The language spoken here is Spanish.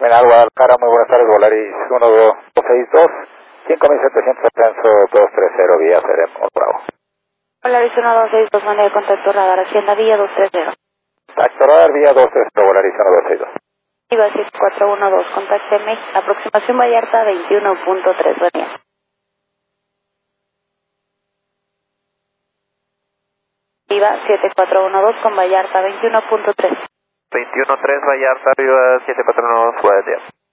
Terminal Guadalajara, muy buenas tardes, Volaris 1262, 5700 ascenso 230, vía Seremos Bravo. Volaris 1262, manda de contacto radar, Hacienda Villa 230. Contacto radar, vía 230, Volaris 1262. IVA 7412, contácteme, aproximación Vallarta 21.3, venía. IVA 7412 con Vallarta 21.3. 21.3 Vallarta, arriba 7412, buen día.